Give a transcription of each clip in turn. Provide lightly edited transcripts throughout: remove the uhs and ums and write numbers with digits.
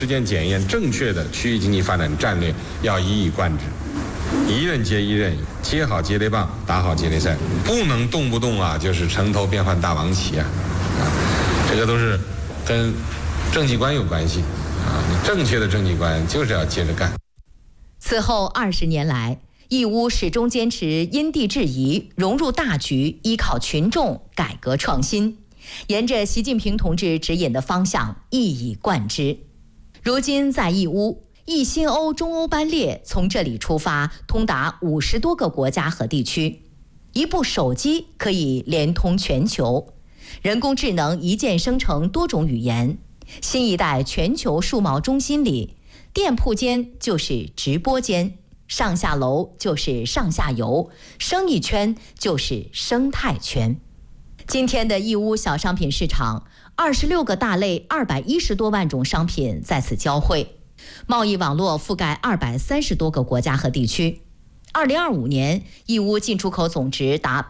实践检验正确的区域经济发展战略要一以贯之，一任接一任，接好接力棒，打好接力赛，不能动不动就是城头变换大王旗这个都是跟政绩观有关系你正确的政绩观就是要接着干。 此后20年来，义乌始终坚持因地制宜，融入大局，依靠群众，改革创新，沿着习近平同志指引的方向一以贯之。如今在义乌，一新欧中欧班列从这里出发，通达50多个国家和地区。一部手机可以连通全球，人工智能一键生成多种语言。新一代全球数贸中心里，店铺间就是直播间，上下楼就是上下游，生意圈就是生态圈。今天的义乌小商品市场，26个大类210多万种商品在此交汇，贸易网络覆盖230多个国家和地区。2025年，义乌进出口总值达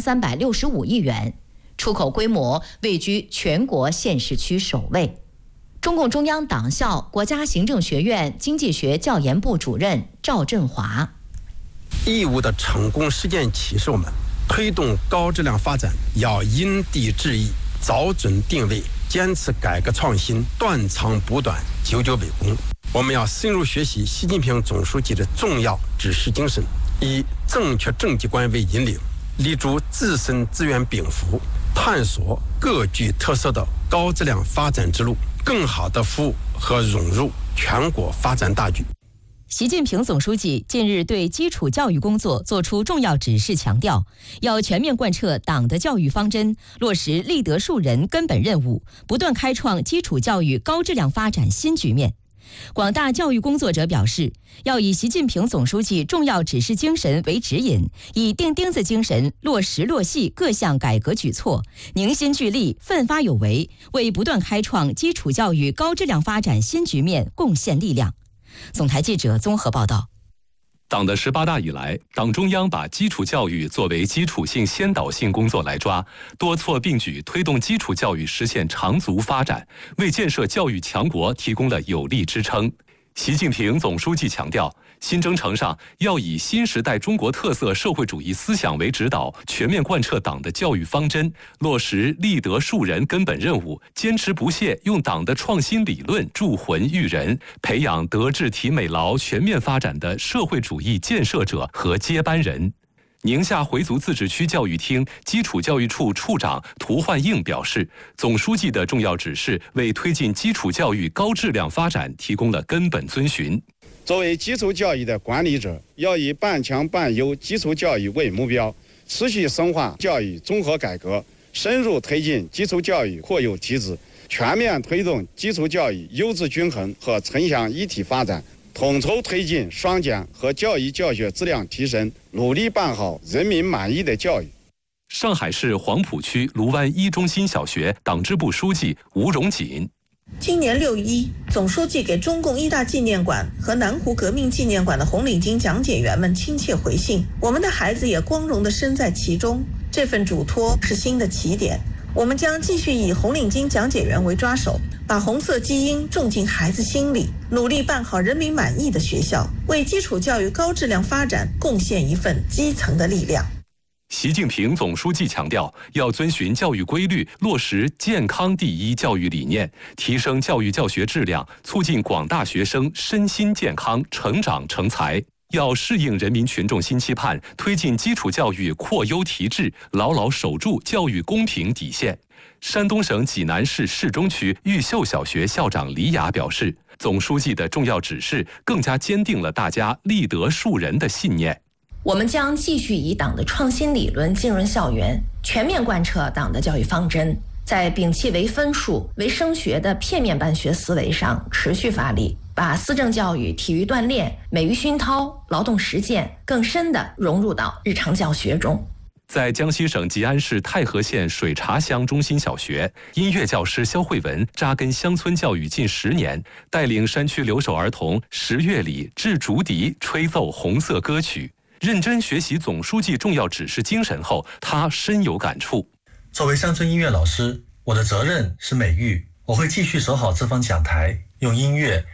8365亿元，出口规模位居全国县市区首位。中共中央党校国家行政学院经济学教研部主任赵振华： 义乌的成功实践启示我们，推动高质量发展要因地制宜，找准定位，坚持改革创新，断长补短，久久为功。我们要深入学习习近平总书记的重要指示精神，以正确政绩观为引领，立足自身资源禀赋，探索各具特色的高质量发展之路，更好地服务和融入全国发展大局。 习近平总书记近日对基础教育工作作出重要指示，强调要全面贯彻党的教育方针，落实立德树人根本任务，不断开创基础教育高质量发展新局面。广大教育工作者表示，要以习近平总书记重要指示精神为指引，以钉钉子精神落实落细各项改革举措，凝心聚力，奋发有为，为不断开创基础教育高质量发展新局面贡献力量。总台记者综合报道。 党的18大以来，党中央把基础教育作为基础性先导性工作来抓，多措并举推动基础教育实现长足发展，为建设教育强国提供了有力支撑。习近平总书记强调，新征程上要以新时代中国特色社会主义思想为指导，全面贯彻党的教育方针，落实立德树人根本任务，坚持不懈用党的创新理论铸魂育人，培养德智体美劳全面发展的社会主义建设者和接班人。宁夏回族自治区教育厅基础教育处处长涂焕映表示，总书记的重要指示为推进基础教育高质量发展提供了根本遵循。 作为基础教育的管理者，要以半强半优基础教育为目标，持续深化教育综合改革，深入推进基础教育国有体制，全面推动基础教育优质均衡和城乡一体发展，统筹推进双减和教育教学质量提升，努力办好人民满意的教育。 上海市黄浦区卢湾一中心小学党支部书记吴荣锦： 今年6·1，总书记给中共一大纪念馆和南湖革命纪念馆的红领巾讲解员们亲切回信，我们的孩子也光荣地身在其中。这份嘱托是新的起点，我们将继续以红领巾讲解员为抓手，把红色基因种进孩子心里，努力办好人民满意的学校，为基础教育高质量发展贡献一份基层的力量。 习近平总书记强调，要遵循教育规律，落实健康第一教育理念，提升教育教学质量，促进广大学生身心健康、成长成才。要适应人民群众新期盼，推进基础教育扩优提质，牢牢守住教育公平底线。山东省济南市市中区玉秀小学校长李雅表示，总书记的重要指示更加坚定了大家立德树人的信念。 我们将继续以党的创新理论浸润校园，全面贯彻党的教育方针，在摒弃唯分数、唯升学的片面办学思维上持续发力，把思政教育、体育锻炼、美育熏陶、劳动实践更深地融入到日常教学中。 在江西省吉安市太和县水茶乡中心小学，音乐教师肖慧文扎根乡村教育近10年，带领山区留守儿童10月里制竹笛、吹奏红色歌曲。认真学习总书记重要指示精神后，他深有感触。 作为乡村音乐老师，我的责任是美育，我会继续守好这方讲台， 用音乐